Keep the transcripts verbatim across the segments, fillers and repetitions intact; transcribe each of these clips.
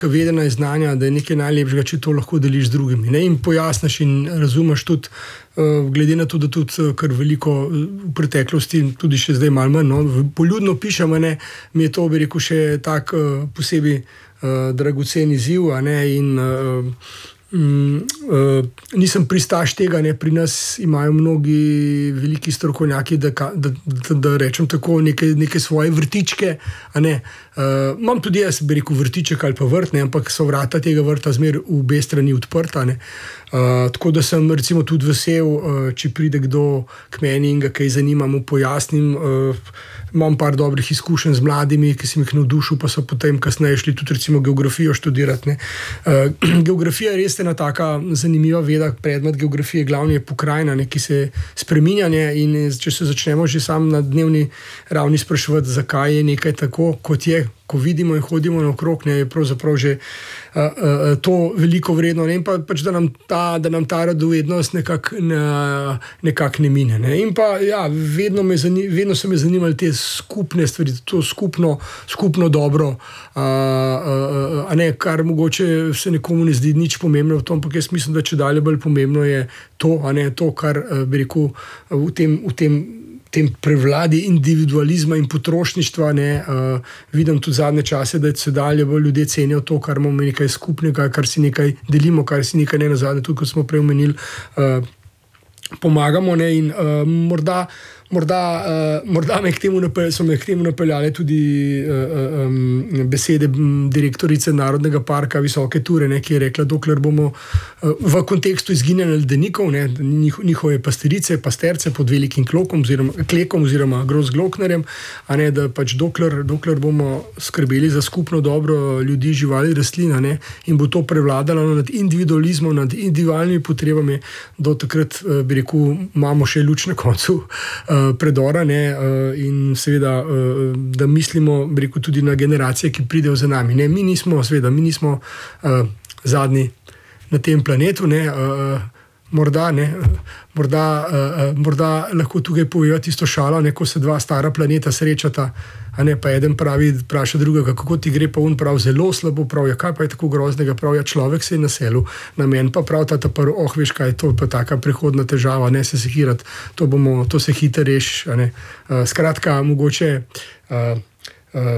vedena je znanja, da je nekaj najlepšega, če to lahko deliš z drugimi. Ne? In pojasniš in razumeš tudi, uh, glede na to, da tudi uh, kar veliko uh, v preteklosti, tudi še zdaj malo manj, no, poljudno pišem, ne, mi je to, bi rekel, še tak uh, posebej uh, dragocen izziv, a ne, in uh, Mm, uh, nisem pristaš tega, ne, pri nas imajo mnogi veliki strokovnjaki, da, da, da, da rečem tako, neke, neke svoje vrtičke. Ne. Uh, imam tudi jaz, bi rekel, vrtiček ali pa vrt, ne, ampak so vrata tega vrta zmer v obe strani odprta. Ne. Uh, tako da sem recimo tudi vesel, uh, če pride kdo k meni in ga kaj zanima, mu pojasnim. Uh, imam par dobrih izkušenj z mladimi, ki sem jih navdušil, pa so potem kasneje šli tudi recimo geografijo študirati. Uh, geografija je res ena taka zanimiva veda, predmet geografije, glavni je pokrajina, ne, ki se spreminja, ne, in če se začnemo že sam na dnevni ravni spraševati, zakaj je nekaj tako, kot je, ko vidimo in hodimo naokrog, ne, je pravzaprav že uh, uh, to veliko vredno, ne, in pa, pač, da nam ta, da nam ta radovednost nekako ne, nekak ne mine. Ne. In pa, ja, vedno, me zani, vedno so me zanimali te skupne stvari, to skupno, skupno dobro, uh, uh, a ne, kar mogoče se nekomu ne zdi nič pomembno v tom, ampak jaz mislim, da če dalje bolj pomembno je to, a ne, to, kar uh, bi rekel v tem, v tem tem prevladi individualizma in potrošništva, ne, uh, vidim tudi zadnje čase, da se dalje bolj ljudje cenijo to, kar imamo nekaj skupnega, kar si nekaj delimo, kar si nekaj ne nazadnje, tudi kot smo prej omenili, uh, pomagamo, ne, in uh, morda Morda, uh, morda me k temu napel, so me k temu napeljale tudi uh, um, besede direktorice Narodnega parka Visoke Ture, ne, ki je rekla, dokler bomo uh, v kontekstu izginjanja ledenikov, ne, njih, njihove pasterice, pasterce pod velikim klokom oziroma, klekom oziroma grozgloknerjem, a ne, da pač dokler, dokler bomo skrbeli za skupno dobro ljudi, živali, rastlina, ne, in bo to prevladalo nad individualizmom, nad individualnimi potrebami, do takrat, uh, bi rekel, imamo še luč na koncu uh, predora, ne, in seveda, da mislimo, bi rekel, tudi na generacije, ki pridejo za nami. Ne, mi nismo, seveda, mi nismo uh, zadnji na tem planetu, ne, uh, morda, ne, morda, uh, morda lahko tukaj povejo tisto šalo, ne, ko se dva stara planeta srečata, a ne, pa eden pravi, vpraša drugega, kako ti gre, pa on prav zelo slabo, prav, ja, kaj pa je tako groznega, prav, ja, človek se je naselil na meni, pa prav ta ta prvo, oh, veš kaj, to je pa taka prehodna težava, ne se sekirati, to bomo, to se hitro reši, a ne. Uh, skratka, mogoče uh, uh,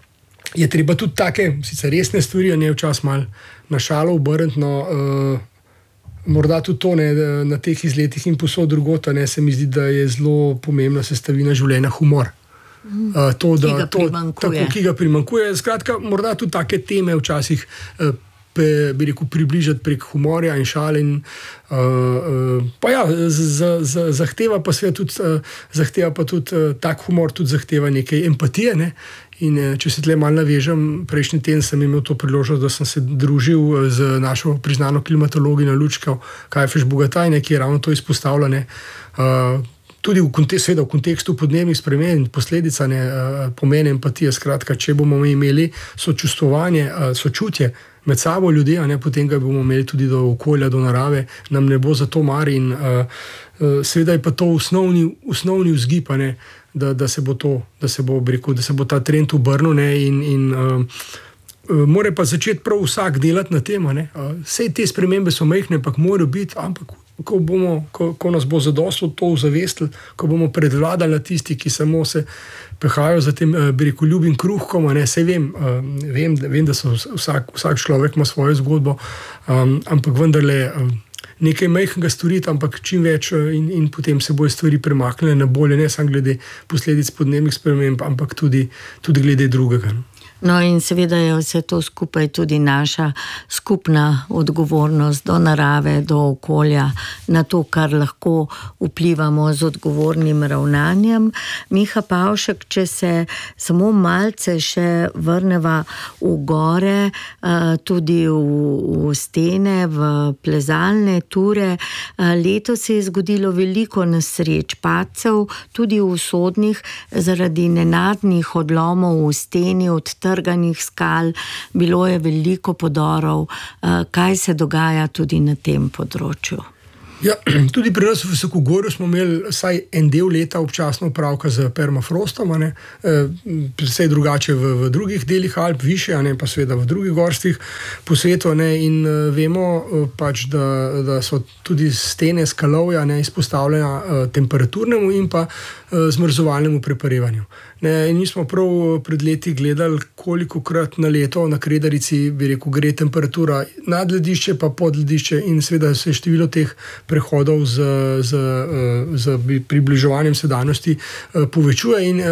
je treba tudi take, sicer resne stvari, a ne, včasih malo na šalo obrniti, no, uh, morda tudi to, ne, na teh izletih in posod drugota, ne, se mi zdi, da je zelo pomembna sestavina življenja humor. Uh, to, da, ki ga to, primankuje. Tako, ki ga primankuje. Skratka, morda tudi take teme včasih uh, pe, bi rekel, približati prek humorja in šale. In, uh, uh, pa ja, z, z, zahteva pa sve tudi, uh, zahteva pa tudi uh, tak humor tudi zahteva nekaj empatije, ne? In uh, če se tle malo navežem, prejšnji teden sem imel to priložnost, da sem se družil z našo priznano klimatologinjo Lučko Kajfež Bogataj, ne, ki je ravno to izpostavljala. Uh, Tudi v, kontek- seveda, v kontekstu podnebnih sprememb in posledica ne, pomene empatije. Skratka, če bomo imeli sočustvovanje, sočutje med sabo ljudi, a ne, potem ga bomo imeli tudi do okolja, do narave, nam ne bo za to mar. In seveda je pa to osnovni, osnovni vzgib, a ne, da, da se bo to, da se bo, rekel, da se bo ta trend obrnil, ne, in, in uh, mora pa začeti prav vsak delati na tem. Vse te spremembe so majhne, ampak morajo biti, ampak Ko, bomo, ko, ko nas bo zadosto to zavestili, ko bomo predvladali tisti, ki samo se pehajo za tem, bi rekel, ljubim kruhkom, ne, sej vem, vem, vem, da so vsak, vsak človek ima svojo zgodbo, um, ampak vendarle nekaj majhnega storiti, ampak čim več in, in potem se bojo stvari premaknile na bolje, ne samo glede posledic podnebnih sprememb, ampak tudi, tudi glede drugega. No, in seveda je vse to skupaj tudi naša skupna odgovornost do narave, do okolja, na to, kar lahko vplivamo z odgovornim ravnanjem. Miha Pavšek, če se samo malce še vrneva v gore, tudi v, v stene, v plezalne ture. Letos se je zgodilo veliko nesreč, padcev, tudi usodnih, zaradi nenadnih odlomov v steni, od trganih skal, bilo je veliko podorov. Kaj se dogaja tudi na tem področju? Ja, tudi pri nas v Visokogorju smo imeli vsaj en del leta občasno opravka z permafrostom, e, predvsej drugače v, v drugih delih Alp, više, a ne pa seveda v drugih gorstvih po svetu. Ne, in uh, vemo uh, pač, da, da so tudi stene skalovja ne, izpostavljena uh, temperaturnemu in pa uh, zmrzovalnemu preparevanju. Ne, in mi smo prav pred leti gledali, koliko krat na leto na Kredarici, bi rekel, gre temperatura nad ledišče, pa pod ledišče, in seveda se število teh prehodov z, z, z približevanjem sedanjosti povečuje. In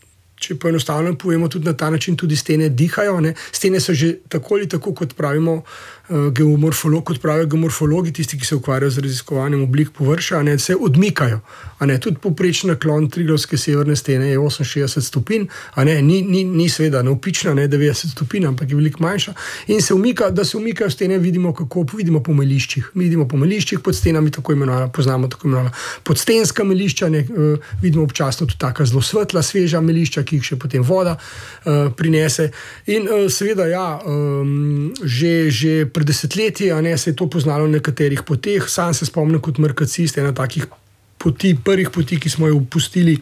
če poenostavljeno povemo, tudi na ta način tudi stene dihajo. Ne. Stene so že tako ali tako, kot pravimo, geomorfolog, kot pravijo geomorfologi, tisti, ki se ukvarjajo z raziskovanjem oblik površja, ne, se odmikajo. A ne. Tudi povprečni naklon Triglavske severne stene je oseminšestdeset stopinj, a ne, ni, ni, ni seveda navpična, ne devetdeset stopinj, ampak je veliko manjša. In se umika, da se umikajo stene, vidimo, kako vidimo po meliščih. Mi vidimo po meliščih pod stenami, tako imenovana, poznamo tako imenovana podstenska melišča, ne, vidimo občasno tudi taka zelo svetla, sveža melišča, ki jih še potem voda uh, prinese. In uh, seveda, ja, um, že, že pred desetletji, a ne, se je to poznalo na nekaterih poteh. Sam se spomnim kot markacist, ena takih poti, prvih poti, ki smo jo upustili,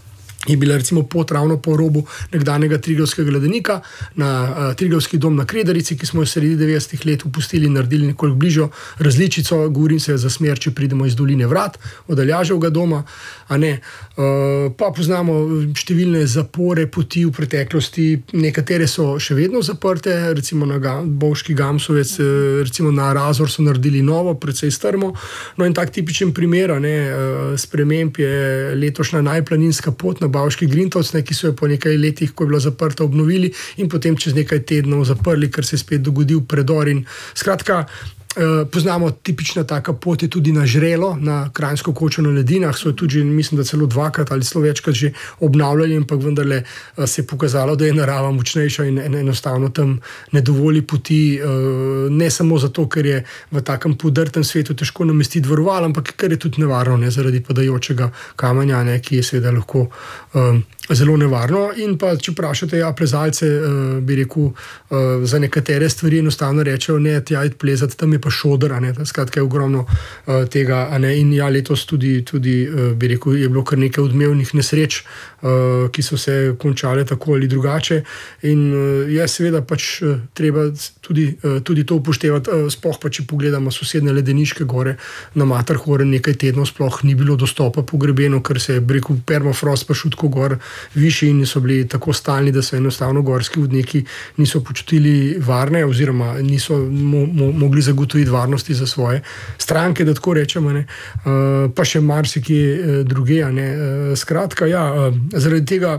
je bila recimo pot ravno po robu nekdanjega Triglavskega ledenika na uh, Triglavski dom na Kredarici, ki smo jo sredi devetdesetih let upustili in naredili nekoliko bližjo različico. Govorim se za smer, če pridemo iz doline Vrat, od Aljaževega doma, a ne. Uh, pa poznamo številne zapore poti v preteklosti, nekatere so še vedno zaprte, recimo na Ga- Bovški Gamsovec, recimo na Razor so naredili novo, precej strmo. No in tak tipičen primer, a ne, uh, sprememb je letošnja najplaninska pot na Bavški Grintovc, ne, ki so jo po nekaj letih, ko je bila zaprta, obnovili in potem čez nekaj tednov zaprli, ker se je spet dogodil predor. In skratka, eh, poznamo tipična taka pot je tudi na Žrelo, na Kranjsko kočo na Ledinah, so jo tudi, mislim, da celo dvakrat ali celo večkrat že obnavljali, ampak vendarle eh, se je pokazalo, da je narava močnejša in enostavno tam ne dovoli poti, eh, ne samo zato, ker je v takem podrtem svetu težko namestiti varoval, ampak ker je tudi nevarno, ne, zaradi padajočega kamenja, ne, ki je seveda lahko um, zelo nevarno. In pa, če vprašate, ja, plezalce, uh, bi rekel, uh, za nekatere stvari enostavno rečejo, ne, tja id plezati, tam je pa šoder, a ne, skratka je ogromno uh, tega, a ne, in ja, letos tudi, tudi uh, bi rekel, je bilo kar nekaj odmevnih nesreč, uh, ki so se končale tako ali drugače, in uh, je seveda pač uh, treba tudi, uh, tudi to upoštevati, uh, sploh pa, če pogledamo sosednje ledeniške gore, na Matterhorn nekaj tednov sploh ni bilo dostopa po grebenu, ker se je, bi rekel, permafrost pa šutko gor višji in so bili tako stalni, da se enostavno gorski vodniki niso počutili varne oziroma niso mo mo mogli zagotoviti varnosti za svoje stranke, da tako rečemo, ne. Uh, pa še marsikje uh, druge, a ne. Uh, skratka, ja, uh, zaradi tega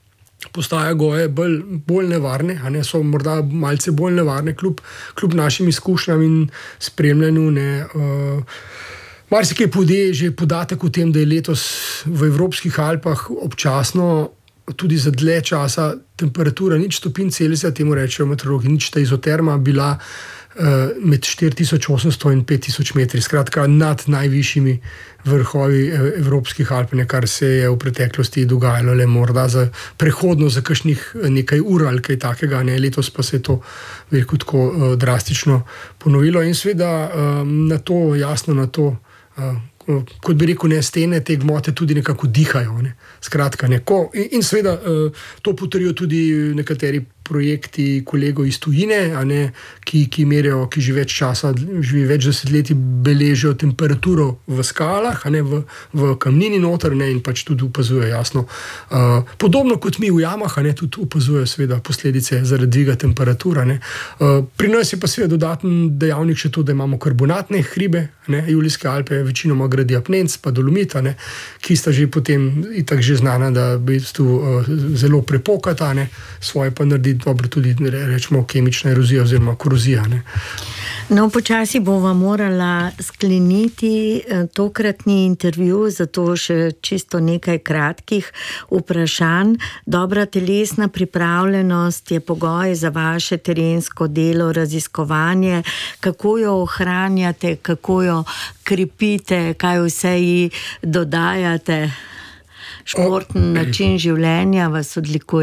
postaja goje bolj, bolj nevarne, a ne, so morda malce bolj nevarne, kljub, kljub našim izkušnjam in spremljanju, ne. Uh, Marsikaj pove že podatek o tem, da je letos v evropskih Alpah občasno tudi za dlje časa temperatura nič stopinj Celzija, temu rečejo meteorologi, nič ta izoterma, bila uh, med štiri tisoč osemsto in pet tisoč metri, skratka nad najvišjimi vrhovi evropskih Alp, kar se je v preteklosti dogajalo le morda za prehodno za kakšnih nekaj ur ali kaj takega, ne, letos pa se je to veliko tako uh, drastično ponovilo in seveda uh, na to, jasno na to, Uh, kot bi rekel, ne, stene te gmote tudi nekako dihajo. Ne. Skratka, ne, ko, in, in seveda uh, to potrjujo tudi nekateri projekti kolegov iz tujine, a ne, ki, ki merijo, ki že več časa, že več desetletij beležijo temperaturo v skalah, a ne, v, v kamnini noter, ne, in pač tudi opazujejo, jasno. Uh, podobno kot mi v jamah, a ne, tudi opazujejo seveda posledice zaradi dviga temperatura. Ne. Uh, pri nas je pa seveda dodaten dejavnik še to, da imamo karbonatne hribe, ne, Julijske Alpe večinoma gradi apnenc, pa dolomit, a ne, ki sta že potem itak že znana, da v bistvu uh, zelo prepokata, ne, svoje pa naredi dobro tudi, rečemo, kemična erozija oziroma korozija. Ne. No, počasi bova morala skleniti tokratni intervju, zato še čisto nekaj kratkih vprašanj. Dobra telesna pripravljenost je pogoj za vaše terensko delo, raziskovanje, kako jo ohranjate, kako jo krepite, kaj vse ji dodajate. Športni način življenja vas odlikuje?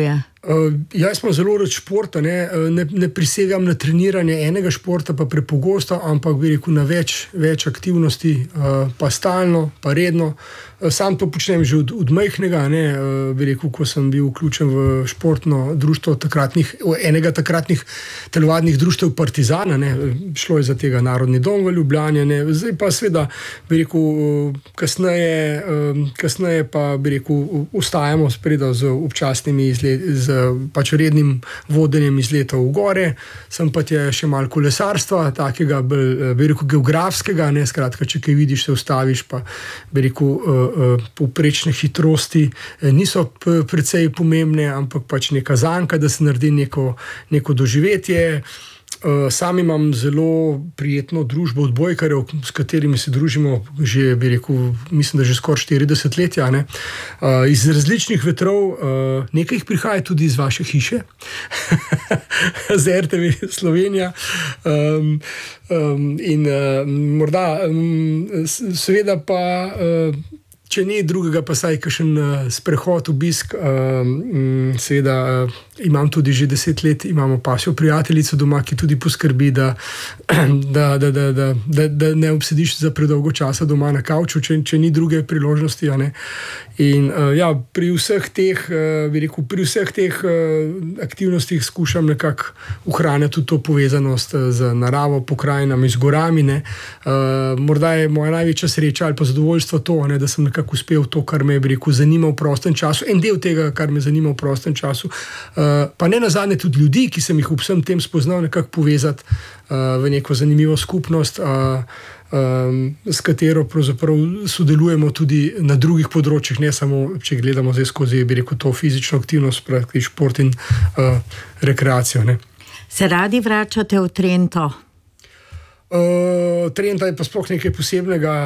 Uh, jaz sem zelo rad športa, ne, ne, ne prisegam na treniranje enega športa, pa prepogosto, ampak bi rekel na več, več aktivnosti, uh, pa stalno, pa redno. Uh, sam to počnem že od, od majhnega, ne, uh, bi rekel, ko sem bil vključen v športno društvo takratnih, enega takratnih telovadnih društev Partizana, ne, šlo je za tega Narodni dom v Ljubljani, ne, zdaj pa seveda, bi rekel, uh, kasneje, uh, kasneje pa bi rekel, ostajamo spreda z občasnimi izleti, z pač rednim vodenjem izletov v gore, sem pa tja še malo kolesarstva, takega, bi rekel, geografskega, ne, skratka, če kaj vidiš, se ustaviš, pa bi rekel, povprečne hitrosti niso precej pomembne, ampak pač neka zanka, da se naredi neko, neko doživetje. Sam imam zelo prijetno družbo odbojkarjev, s katerimi se družimo že, bi rekel, mislim, da že skoraj štirideset let, ne. Iz različnih vetrov, nekaj jih prihaja tudi iz vaše hiše, z R T V Slovenija. Um, um, in uh, morda, um, seveda pa, uh, če ni drugega, pa saj kakšen uh, sprehod, obisk, uh, um, seveda uh, imam tudi že deset let, imamo pasjo prijateljico doma, ki tudi poskrbi, da, da, da, da, da, da, da ne obsediš za predolgo časa doma na kavču, če, če ni druge priložnosti. A ne? In uh, ja, pri vseh teh, uh, bi rekel, pri vseh teh uh, aktivnostih skušam nekako ohranjati tudi to povezanost uh, z naravo, pokrajinami, z gorami. Ne? Uh, morda je moja največja sreča ali pa zadovoljstvo to, ne, da sem nekako uspel to, kar me, bi rekel, zanima v prostem času, en del tega, kar me zanima v prostem času. Uh, pa ne nazadnje tudi ljudi, ki sem jih v vsem tem spoznal, nekako povezati uh, v neko zanimivo skupnost, uh, um, s katero pravzaprav sodelujemo tudi na drugih področjih, ne samo, če gledamo zdaj skozi, bi rekel, to fizično aktivnost, praktično šport in uh, rekreacijo. Ne. Se radi vračate v Trento? Uh, Trenta je pa sploh nekaj posebnega.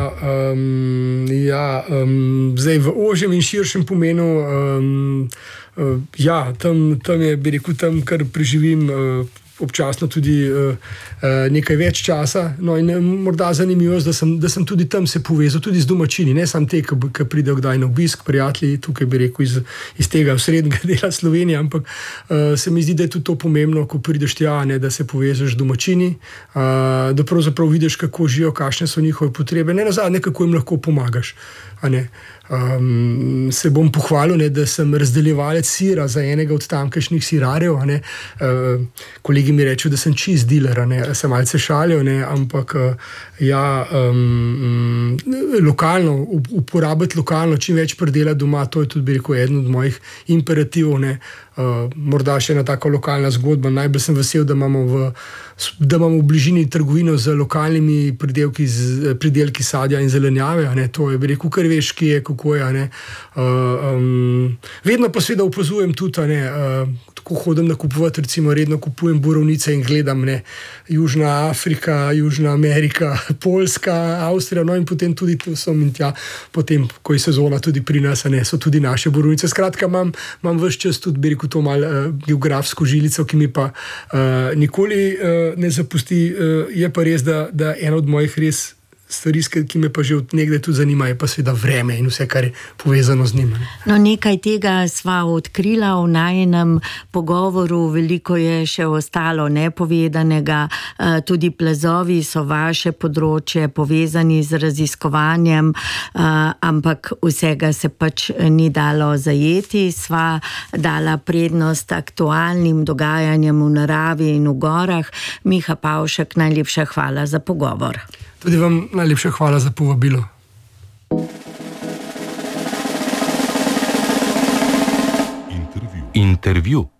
Um, ja, um, zdaj v ožjem in širšem pomenu, um, uh, ja, tam, tam je, bi rekel, tam, kar preživim, uh, občasno tudi uh, uh, nekaj več časa. No, in morda zanimivo, da sem, da sem tudi tam se povezal, tudi z domačini, ne samo te, ki pridejo kdaj na obisk, prijatelji, tukaj bi rekel iz, iz tega osrednjega dela Slovenije, ampak uh, se mi zdi, da je tudi to pomembno, ko prideš tja, ne, da se povežeš z domačini, uh, da pravzaprav vidiš, kako živijo, kakšne so njihove potrebe, ne nazadnje, kako jim lahko pomagaš. A ne. Um, se bom pohvalil, ne, da sem razdeljevalec sira za enega od tamkajšnjih sirarjev. Uh, kolegi mi rečejo, da sem cheese dealer, ne, se malce šalijo, ne, ampak uh, ja, um, lokalno, uporabiti lokalno, čim več pridelati doma, to je tudi, bi rekel, eden od mojih imperativov. Ne. Uh, morda še ena taka lokalna zgodba. Najbolj sem vesel, da imamo v, da imamo v bližini trgovino z lokalnimi pridelki, z, pridelki sadja in zelenjave. Ne. To je, bi rekel, kar veš, ki je, kako je. Ne. Uh, um, vedno pa seveda opazujem tudi, ne, uh, ko hodim nakupovati, recimo redno kupujem borovnice in gledam, ne, Južna Afrika, Južna Amerika, Poljska, Avstrija, no in potem tudi tu so in tja, potem, ko je sezona tudi pri nas, ne, so tudi naše borovnice. Skratka, imam, imam ves čas tudi, bi rekel, to malo uh, geografsko žilico, ki mi pa uh, nikoli uh, ne zapusti. Uh, je pa res, da, da ena od mojih res stvari, ki me pa že od nekdaj tudi zanima, je pa seveda vreme in vse, kar je povezano z njim. No, nekaj tega sva odkrila v najinem pogovoru, veliko je še ostalo nepovedanega, tudi plazovi so vaše področje, povezani z raziskovanjem, ampak vsega se pač ni dalo zajeti, sva dala prednost aktualnim dogajanjem v naravi in v gorah. Miha Pavšek, najlepša hvala za pogovor. Tudi vam najlepša hvala za povabilo. Intervju. Intervju.